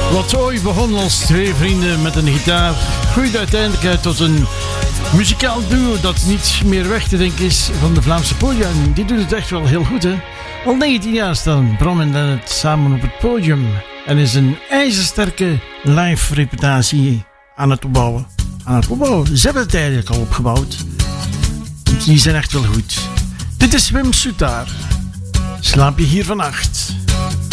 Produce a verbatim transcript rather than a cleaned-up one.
Wat ooit begon als twee vrienden met een gitaar, groeide uiteindelijk uit tot een muzikaal duo dat niet meer weg te denken is van de Vlaamse podia. En die doet het echt wel heel goed, hè. Al negentien jaar staan Bram en Lennart samen op het podium en is een ijzersterke live reputatie aan het opbouwen. Aan het opbouwen. Ze hebben het eigenlijk al opgebouwd. Die zijn echt wel goed. Dit is Wim Soetaar. Slaap je hier vannacht?